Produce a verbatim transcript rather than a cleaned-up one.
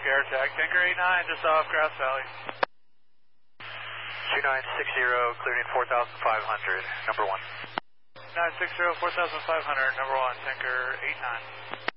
air tag. Tanker eight nine, just off Grass Valley. two nine six zero, clearing four thousand five hundred, number one. nine six zero, four thousand five hundred, number one, Tanker eight nine.